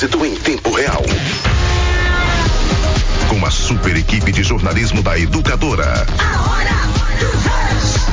trânsito em tempo real. Com a super equipe de jornalismo da Educadora. A hora do rush.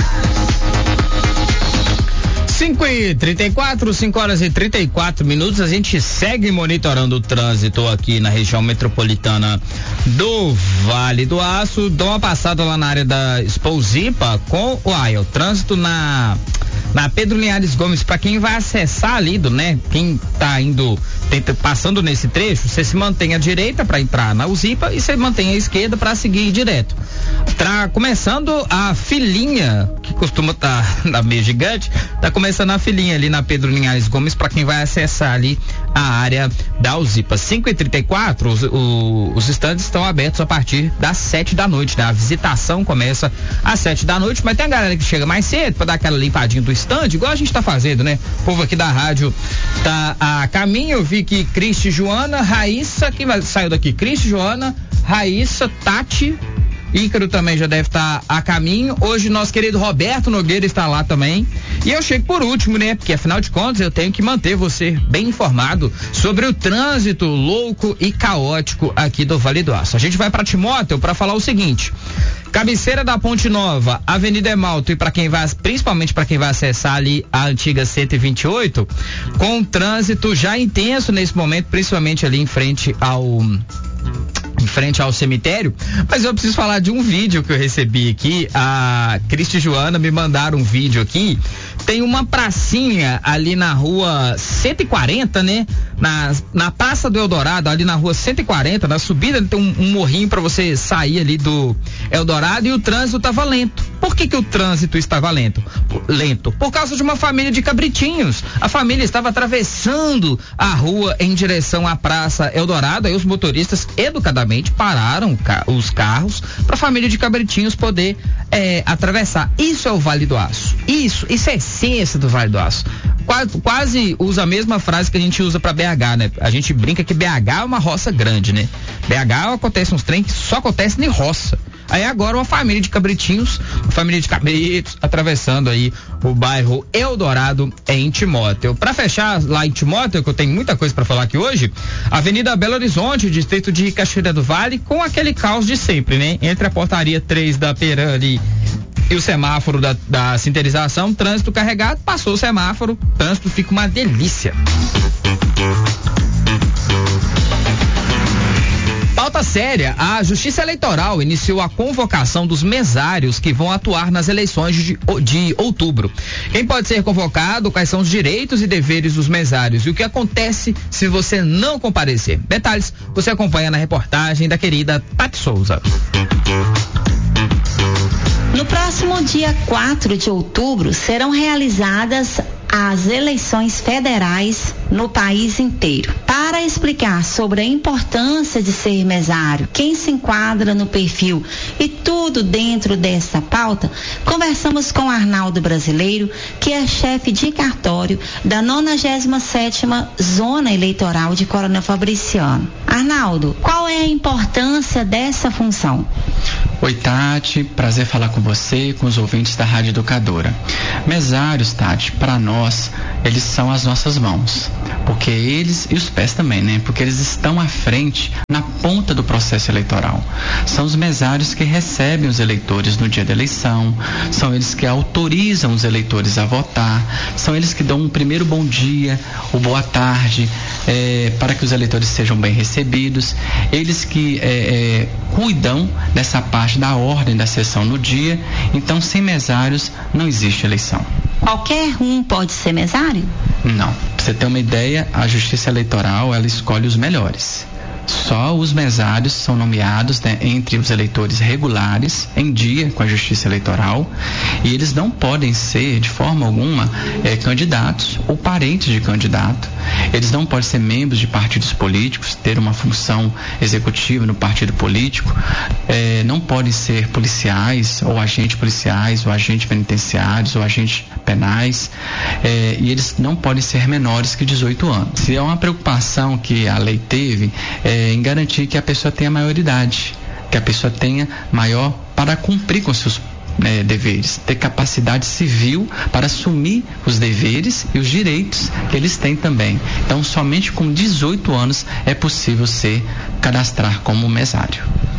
5h34, 5h34, a gente segue monitorando o trânsito aqui na região metropolitana do Vale do Aço. Dá uma passada lá na área da Exposipa com o trânsito na Pedro Linhares Gomes, para quem vai acessar ali, quem tá indo, passando nesse trecho, você se mantém à direita para entrar na Uzipa e você mantém à esquerda para seguir direto. Começando a filinha, que costuma estar na meio gigante, tá começando a filinha ali na Pedro Linhares Gomes para quem vai acessar ali a área da Uzipa. 5h34, os estandes estão abertos a partir das 7 da noite, né? A visitação começa às 7 da noite, mas tem a galera que chega mais cedo para dar aquela limpadinha do estande, igual a gente tá fazendo, né? O povo aqui da rádio tá a caminho. Eu vi que Cristi, Joana, Raíssa, quem saiu daqui? Cristi, Joana, Raíssa, Tati, Ícaro também já deve estar a caminho. Hoje nosso querido Roberto Nogueira está lá também. E eu chego por último, né? Porque afinal de contas eu tenho que manter você bem informado sobre o trânsito louco e caótico aqui do Vale do Aço. A gente vai para Timóteo para falar o seguinte: cabeceira da Ponte Nova, Avenida Emalto, e principalmente para quem vai acessar ali a antiga 128, com trânsito já intenso nesse momento, principalmente ali em frente ao cemitério. Mas eu preciso falar de um vídeo que eu recebi aqui. A Cristi e Joana me mandaram um vídeo aqui. Tem uma pracinha ali na rua 140, né? Na Praça do Eldorado, ali na rua 140, na subida, tem um morrinho para você sair ali do Eldorado, e o trânsito estava lento. Por que o trânsito estava lento? Por causa de uma família de cabritinhos. A família estava atravessando a rua em direção à Praça Eldorado. Aí os motoristas educadamente pararam os carros para a família de cabritinhos poder atravessar. Isso é o Vale do Aço. Isso é a essência do Vale do Aço. Quase usa a mesma frase que a gente usa para BH, né? A gente brinca que BH é uma roça grande, né? BH acontece uns trem que só acontece em roça. Aí agora uma família de cabritinhos, uma família de cabritos atravessando aí o bairro Eldorado em Timóteo. Para fechar lá em Timóteo, que eu tenho muita coisa para falar aqui hoje, Avenida Belo Horizonte, distrito de Cachoeira do Vale, com aquele caos de sempre, né? Entre a portaria 3 da Peran ali e o semáforo da sinterização, trânsito carregado, passou o semáforo, trânsito fica uma delícia. Pauta séria: a Justiça Eleitoral iniciou a convocação dos mesários que vão atuar nas eleições de outubro. Quem pode ser convocado, quais são os direitos e deveres dos mesários e o que acontece se você não comparecer. Detalhes você acompanha na reportagem da querida Tati Souza. No próximo dia 4 de outubro serão realizadas as eleições federais no país inteiro. Para explicar sobre a importância de ser mesário, quem se enquadra no perfil e tudo dentro dessa pauta, conversamos com Arnaldo Brasileiro, que é chefe de cartório da 97ª Zona Eleitoral de Coronel Fabriciano. Arnaldo, qual é a importância dessa função? Oi, Tati, prazer falar com você e com os ouvintes da Rádio Educadora. Mesários, Tati, para nós, eles são as nossas mãos, porque eles, e os pés também, né? Porque eles estão à frente, na ponta do processo eleitoral. São os mesários que recebem os eleitores no dia da eleição, são eles que autorizam os eleitores a votar, são eles que dão um primeiro bom dia, ou boa tarde, para que os eleitores sejam bem recebidos, eles que cuidam dessa parte da ordem da sessão no dia. Então, sem mesários não existe eleição. Qualquer um pode ser mesário? Não. Pra você ter uma ideia, a Justiça Eleitoral, ela escolhe os melhores. Só os mesários são nomeados, né, entre os eleitores regulares, em dia com a Justiça Eleitoral, e eles não podem ser, de forma alguma, candidatos ou parentes de candidato. Eles não podem ser membros de partidos políticos, ter uma função executiva no partido político, não podem ser policiais, ou agentes policiais, ou agentes penitenciários, ou agentes penais, e eles não podem ser menores que 18 anos. Se é uma preocupação que a lei teve, em garantir que a pessoa tenha maioridade, que a pessoa tenha maior para cumprir com seus deveres, ter capacidade civil para assumir os deveres e os direitos que eles têm também. Então, somente com 18 anos é possível se cadastrar como mesário.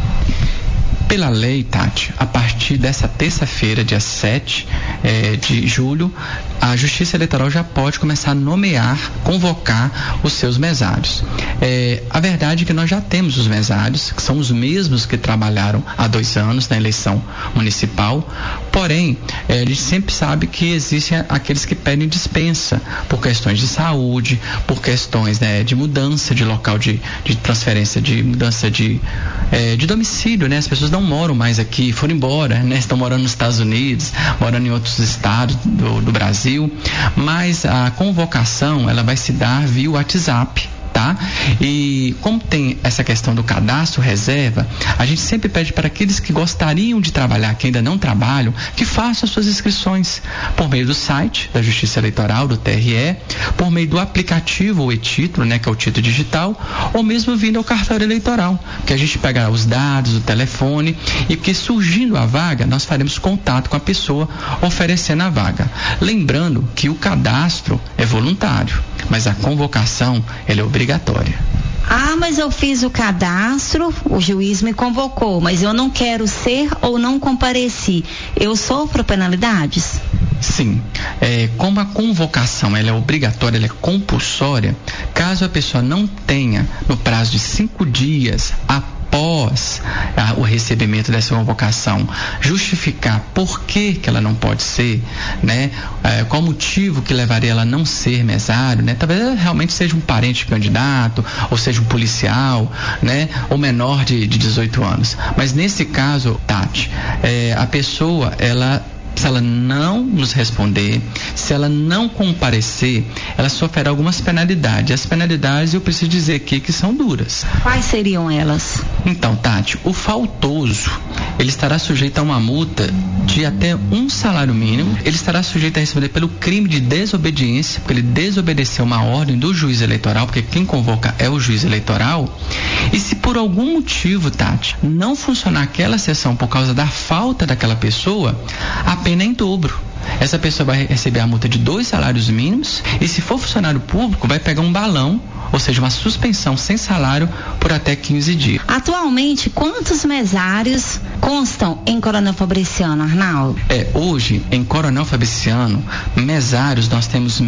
Pela lei, Tati, a partir dessa terça-feira, dia 7 de julho, a Justiça Eleitoral já pode começar a nomear, convocar os seus mesários. A verdade é que nós já temos os mesários, que são os mesmos que trabalharam há 2 anos na eleição municipal, porém, a gente sempre sabe que existem aqueles que pedem dispensa por questões de saúde, por questões de mudança de local de transferência, de mudança de domicílio, né? As pessoas não moram mais aqui, foram embora, né? Estão morando nos Estados Unidos, morando em outros estados do Brasil, mas a convocação ela vai se dar via WhatsApp, tá? E como tem essa questão do cadastro reserva, a gente sempre pede para aqueles que gostariam de trabalhar, que ainda não trabalham, que façam as suas inscrições por meio do site da Justiça Eleitoral, do TRE, por meio do aplicativo ou e-título, né, que é o título digital, ou mesmo vindo ao cartório eleitoral, que a gente pega os dados, o telefone, e que surgindo a vaga, nós faremos contato com a pessoa oferecendo a vaga. Lembrando que o cadastro é voluntário, mas a convocação ela é obrigatória. Mas eu fiz o cadastro, o juiz me convocou, mas eu não quero ser ou não compareci. Eu sofro penalidades? Sim. Como a convocação ela é obrigatória, ela é compulsória, caso a pessoa não tenha, no prazo de 5 dias após o recebimento dessa convocação, justificar por que ela não pode ser, né? Qual o motivo que levaria ela a não ser mesário, né? Talvez realmente seja um parente candidato, ou seja um policial, né? Ou menor de 18 anos. Mas nesse caso, Tati, a pessoa, se ela não nos responder, se ela não comparecer, ela sofrerá algumas penalidades. As penalidades, eu preciso dizer aqui que são duras. Quais seriam elas? Então, Tati, o faltoso, ele estará sujeito a uma multa de até 1 salário mínimo. Ele estará sujeito a responder pelo crime de desobediência, porque ele desobedeceu uma ordem do juiz eleitoral, porque quem convoca é o juiz eleitoral. E se por algum motivo, Tati, não funcionar aquela sessão por causa da falta daquela pessoa, a pena é em dobro. Essa pessoa vai receber a multa de 2 salários mínimos e, se for funcionário público, vai pegar um balão, ou seja, uma suspensão sem salário por até 15 dias. Atualmente, quantos mesários constam em Coronel Fabriciano, Arnaldo? Hoje, em Coronel Fabriciano, mesários, nós temos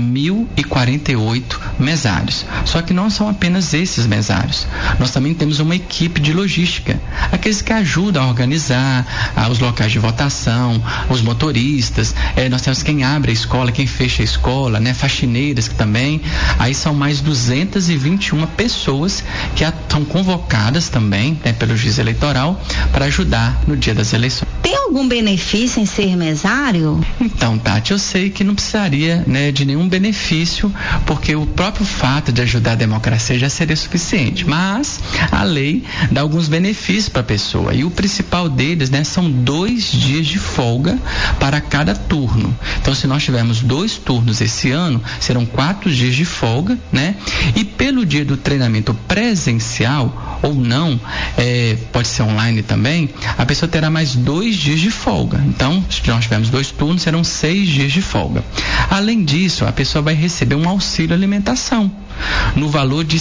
1.048 mesários. Só que não são apenas esses mesários. Nós também temos uma equipe de logística, aqueles que ajudam a organizar os locais de votação, os motoristas, nós temos quem abre a escola, quem fecha a escola, né? Faxineiras que também. Aí são mais 221 pessoas que são convocadas também, né, pelo juiz eleitoral para ajudar no dia das eleições. Tem algum benefício em ser mesário? Então, Tati, eu sei que não precisaria, né, de nenhum benefício, porque o próprio fato de ajudar a democracia já seria suficiente, mas a lei dá alguns benefícios para a pessoa, e o principal deles, né, são 2 dias de folga para cada turno. Então, se nós tivermos 2 turnos esse ano, serão 4 dias de folga, né? E pelo dia do treinamento presencial ou não, pode ser online também, a pessoa terá mais 2 dias de folga. Então, se nós tivermos 2 turnos, serão 6 dias de folga. Além disso, a pessoa vai receber um auxílio alimentação no valor de R$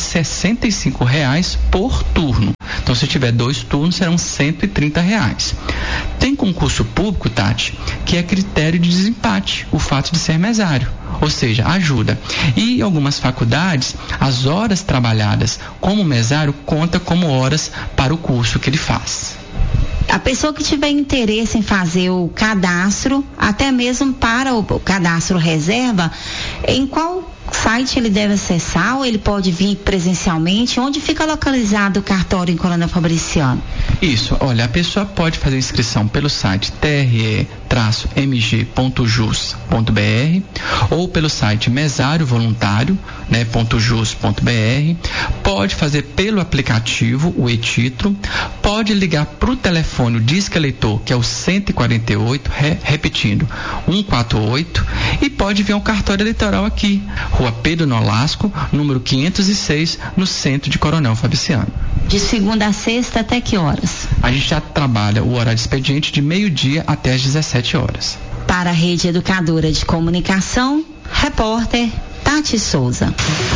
65,00 por turno. Então, se tiver 2 turnos, serão R$ 130,00. Tem concurso público, Tati, que é critério de desempate, o fato de ser mesário, ou seja, ajuda. E em algumas faculdades, as horas trabalhadas como mesário conta como horas para o curso que ele faz. A pessoa que tiver interesse em fazer o cadastro, até mesmo para o cadastro reserva, em qual site ele deve acessar, ou ele pode vir presencialmente? Onde fica localizado o cartório em Coronel Fabriciano? Isso, olha, a pessoa pode fazer inscrição pelo site tre-mg.jus.br ou pelo site mesariovoluntário, né, .jus.br, pode fazer pelo aplicativo, o e-título, pode ligar para o telefone, o Disque Eleitor, que é o 148, repetindo, 148, e pode vir ao cartório eleitoral aqui, Rua Pedro Nolasco, número 506, no centro de Coronel Fabriciano. De segunda a sexta até que horas? A gente já trabalha o horário de expediente de meio-dia até as 17 horas. Para a Rede Educadora de Comunicação, repórter Tati Souza.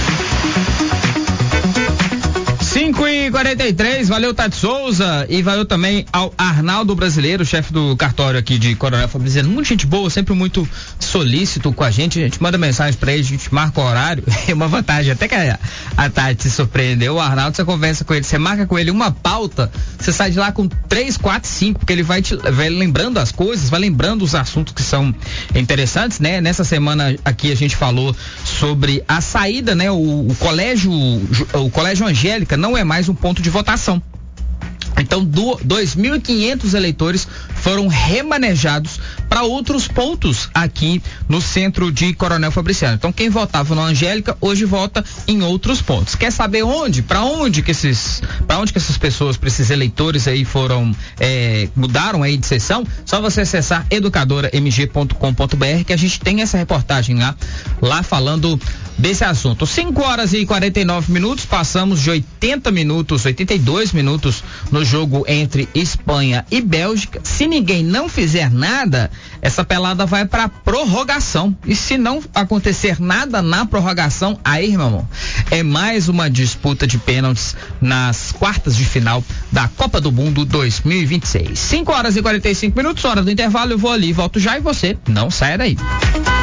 5h43, valeu Tati Souza e valeu também ao Arnaldo Brasileiro, chefe do cartório aqui de Coronel Fabriciano. Muita gente boa, sempre muito solícito com a gente manda mensagem pra ele, a gente marca o horário. É uma vantagem, até que a Tati se surpreendeu. O Arnaldo, você conversa com ele, você marca com ele uma pauta, você sai de lá com 3, 4, 5, porque ele vai lembrando as coisas, vai lembrando os assuntos que são interessantes, né? Nessa semana aqui a gente falou sobre a saída, né? O Colégio Angélica não é mais um ponto de votação. Então, 2.500 eleitores foram remanejados para outros pontos aqui no centro de Coronel Fabriciano. Então, quem votava no Angélica hoje vota em outros pontos. Quer saber onde? Para onde que essas pessoas, para esses eleitores aí foram mudaram aí de sessão? Só você acessar educadoramg.com.br que a gente tem essa reportagem lá falando desse assunto. 5h49, passamos de 82 minutos no jogo entre Espanha e Bélgica. Se ninguém não fizer nada, essa pelada vai para prorrogação. E se não acontecer nada na prorrogação, aí, meu irmão, é mais uma disputa de pênaltis nas quartas de final da Copa do Mundo 2026. 5h45, hora do intervalo, eu vou ali, volto já e você não saia daí.